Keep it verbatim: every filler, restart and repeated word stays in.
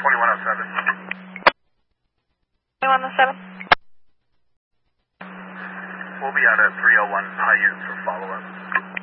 twenty-one oh seven. twenty-one oh seven. We'll be out at three oh one Paiute for follow-up.